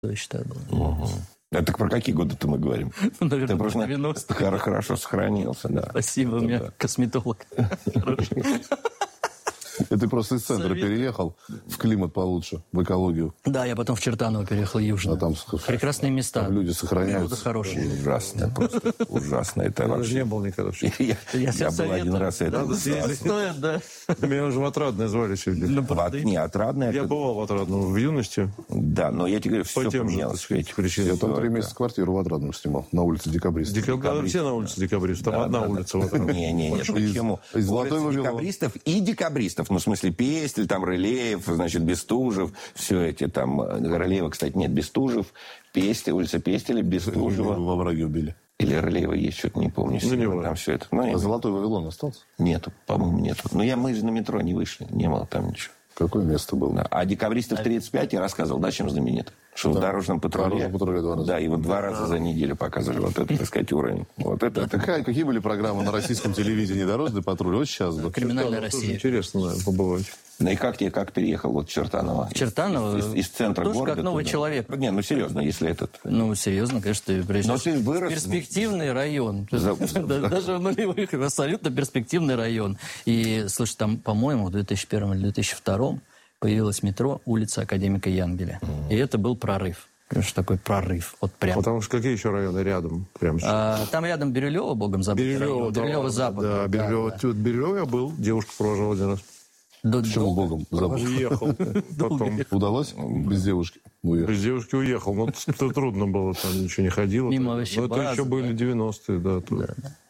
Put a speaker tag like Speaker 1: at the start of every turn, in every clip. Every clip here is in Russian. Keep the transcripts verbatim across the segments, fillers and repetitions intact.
Speaker 1: я считаю, было.
Speaker 2: Угу. А так про какие годы-то мы говорим?
Speaker 1: Ну, наверное,
Speaker 2: ты просто
Speaker 1: девяностые.
Speaker 2: Хорошо сохранился, да.
Speaker 1: Спасибо, у меня косметолог хороший.
Speaker 3: И ты просто из центра Совет. переехал в климат получше, в экологию.
Speaker 1: Да, я потом в Чертаново переехал, южно.
Speaker 3: А там
Speaker 1: прекрасные места.
Speaker 3: Там люди сохраняются.
Speaker 1: Хорошие.
Speaker 2: Ужасно, просто ужасно. Это
Speaker 4: я даже не был никогда.
Speaker 2: Я, я, я был один раз. Это
Speaker 1: стоит, да.
Speaker 4: Меня уже в Отрадное звали сегодня.
Speaker 2: Не, Отрадное.
Speaker 4: Я бывал в Отрадном в юности.
Speaker 2: Да, но я тебе говорю, все поменялось.
Speaker 3: Я там три месяца квартиру в Отрадном снимал, на улице Декабристов.
Speaker 4: Декабристов. Все на улице Декабристов. Там одна улица в Отрадном.
Speaker 2: Не-не, нет, почему? Улица Декабристов и Декабристов. Ну, в смысле, Пестель, там Рылеев, значит, Бестужев, все эти там... Рылеева, кстати, нет, Бестужев, Пестель, улица Пестеля, Бестужева.
Speaker 3: Во враге убили.
Speaker 2: Или Рылеева есть, что-то не помню.
Speaker 4: Ну, не
Speaker 2: там все это. Ну,
Speaker 3: а Золотой Вавилон остался?
Speaker 2: Нету, по-моему, нету. Но я, мы же на метро не вышли, не было там ничего.
Speaker 3: Какое место было?
Speaker 2: Да. А Декабристов тридцать пять я рассказывал, да, чем знаменит? Что да. в дорожном патруле...
Speaker 3: Дорожном патруле два раза.
Speaker 2: Да, его два раза за неделю показывали. Вот это, так сказать, уровень. Вот это.
Speaker 3: Какая, какие были программы на российском телевидении «Дорожный патруль»? Вот сейчас бы.
Speaker 1: Криминальная Россия.
Speaker 4: Интересно, наверное, побывать.
Speaker 2: Ну и как тебе, как переехал вот Чертаново?
Speaker 1: Чертаново?
Speaker 2: Из, из, из центра
Speaker 1: тоже
Speaker 2: города?
Speaker 1: Как новый
Speaker 2: туда.
Speaker 1: человек.
Speaker 2: Не, ну серьезно, если этот...
Speaker 1: Ну, серьезно, конечно, ты приезжаешь.
Speaker 2: Но ты вырос...
Speaker 1: Перспективный район. Даже в нулевых абсолютно перспективный район. И, слушай, там, по-моему, в две тысячи первом или две тысячи втором появилось метро улица Академика Янгеля. И это был прорыв. Конечно, такой прорыв. Вот прям.
Speaker 4: Потому что какие еще районы рядом? Прям
Speaker 1: а, там рядом Бирюлево, богом забыл.
Speaker 4: Бирюлево,
Speaker 1: Бирюлево Запад.
Speaker 4: Да, Бирюлево. Да, да. Бирюлево я был, девушку провожал один раз.
Speaker 1: До,
Speaker 3: Почему
Speaker 1: долго?
Speaker 3: богом забыл?
Speaker 4: Уехал. Потом.
Speaker 3: Удалось без девушки уехать?
Speaker 4: Без девушки уехал. Но это трудно было, там ничего не ходило.
Speaker 1: Мимо вообще
Speaker 4: Но это еще были девяностые, да.
Speaker 1: да,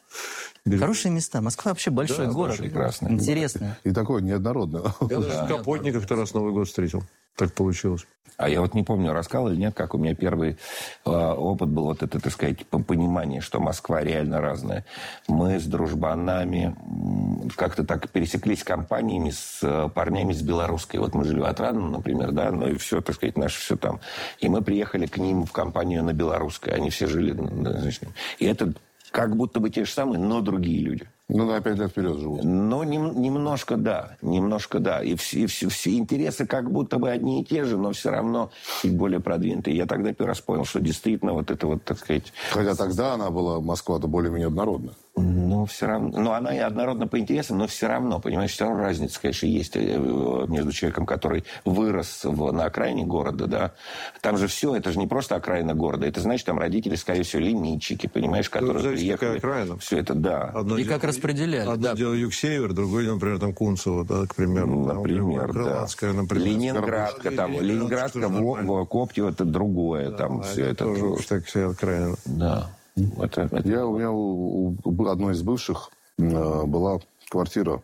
Speaker 1: да. Хорошие места. Москва вообще большой
Speaker 2: да,
Speaker 1: город.
Speaker 2: Прекрасный.
Speaker 1: Интересно.
Speaker 3: И такое неоднородное.
Speaker 4: Я даже в Капотне как-то раз Новый год встретил. Так получилось.
Speaker 2: А я вот не помню, рассказывал или нет, как у меня первый э, опыт был, вот это, так сказать, понимание, что Москва реально разная. Мы с дружбанами как-то так пересеклись компаниями с э, парнями с белорусской. Вот мы жили в Отрадном, например, да, ну и все, так сказать, наше все там. И мы приехали к ним в компанию на белорусской. Они все жили, значит, и это как будто бы те же самые, но другие люди.
Speaker 3: Ну, на пять лет вперед живут.
Speaker 2: Ну, нем, немножко да, немножко да. И все, все, все интересы как будто бы одни и те же, но все равно чуть более продвинутые. Я тогда первый раз понял, что действительно вот это вот, так сказать...
Speaker 3: Хотя тогда она была, Москва-то более-менее однородная.
Speaker 2: Ну, все равно... Ну, она и однородна по интересам, но все равно, понимаешь, все равно разница, конечно, есть между человеком, который вырос в, на окраине города, да. Там же все, это же не просто окраина города. Это значит, там родители, скорее всего, лимитчики, понимаешь, которые
Speaker 4: ну,
Speaker 2: приехали...
Speaker 4: Окраина.
Speaker 2: Все это, да.
Speaker 4: Одно
Speaker 1: и
Speaker 4: дело,
Speaker 1: как распределяли.
Speaker 4: Одно
Speaker 1: да.
Speaker 4: дело юг-север, другое дело, например, там Кунцево, да, к примеру.
Speaker 2: Ну, например,
Speaker 4: там, Крылатская,
Speaker 2: да.
Speaker 4: например.
Speaker 2: Ленинградка, там, Ленинградка, в Коптево, это другое, да, там, да, все это...
Speaker 4: Тоже уж так все окраина.
Speaker 2: Да. Это, это...
Speaker 3: Я, у меня у, у одной из бывших э, была квартира,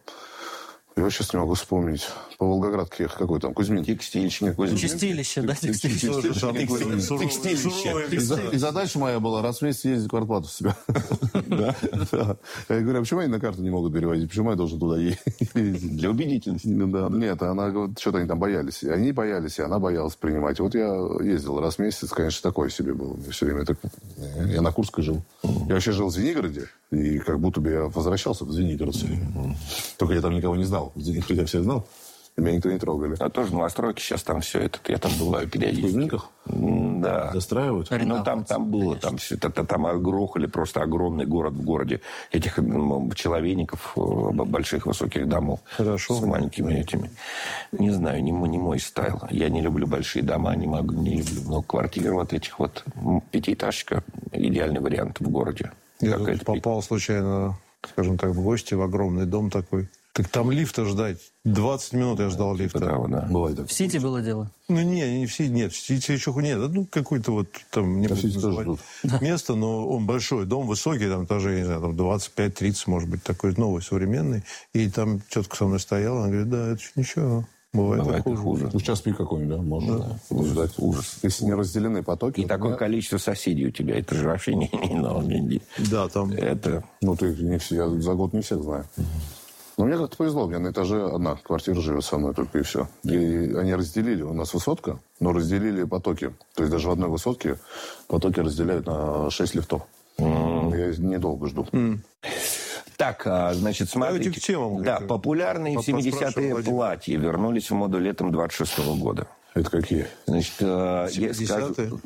Speaker 3: я сейчас не могу вспомнить, по Волгоградке, какой там, Кузьмин.
Speaker 2: Текстильщик.
Speaker 1: Чистилище, да, текстильще.
Speaker 3: Текстильще. И задача моя была раз в месяц ездить квартплату с себя. Да? Я говорю, а почему они на карту не могут переводить? Почему я должен туда ездить?
Speaker 2: Для убедительности.
Speaker 3: Нет, она говорит, что-то они там боялись. Они боялись, и она боялась принимать. Вот я ездил раз в месяц, конечно, такое себе было. Все время так... Я на Курской жил. Я вообще жил в Звенигороде, и как будто бы я возвращался в Звенигород все время. Только я там никого не знал. В Звенигороде я всех знал. И меня никто не трогали.
Speaker 2: А тоже новостройки сейчас там все это. Я там бываю периодически.
Speaker 3: В Кузьминках?
Speaker 2: Да.
Speaker 3: Застраивают?
Speaker 2: Ну, там, там было, там все это, там грохали просто огромный город в городе. Этих ну, пчеловейников, больших высоких домов.
Speaker 4: Хорошо.
Speaker 2: С маленькими этими. Не знаю, не, не мой стайл. Я не люблю большие дома, не могу, не люблю много квартир вот этих вот. Пятиэтажка – идеальный вариант в городе.
Speaker 4: Я тут попал случайно, скажем так, в гости в огромный дом такой. Так там лифта ждать. двадцать минут я ждал лифта.
Speaker 2: Да, да.
Speaker 3: Бывает так.
Speaker 1: В Сити было дело?
Speaker 4: Ну, не, не в Сити, нет. В Сити еще нет. Ну, какой-то вот там... Не буду называть место, но он большой. Дом высокий, там этажей, не знаю, там двадцать пять тридцать, может быть, такой новый, современный. И там тетка со мной стояла, она говорит, да, это ничего. Бывает,
Speaker 2: Бывает и
Speaker 4: хуже.
Speaker 2: хуже.
Speaker 3: Ну, сейчас пик какой-нибудь, да? Можно
Speaker 2: Да.
Speaker 3: да. ждать. Ужас. Если не разделены потоки...
Speaker 2: И такое
Speaker 3: да.
Speaker 2: количество соседей у тебя. Это же вообще не... не, не
Speaker 4: Да, там...
Speaker 2: Это...
Speaker 3: Ну, ты не все, я за год не всех знаю. Но мне как-то повезло. У меня на этаже одна квартира живет со мной только и все. И они разделили. У нас высотка, но разделили потоки. То есть даже в одной высотке потоки разделяют на шесть лифтов. Mm. Я недолго жду.
Speaker 2: Mm. Так, значит, смотрите.
Speaker 4: К темам,
Speaker 2: да, популярные в семидесятые платья вернулись в моду летом двадцать шестого года.
Speaker 3: Это какие?
Speaker 2: Значит, я скажу,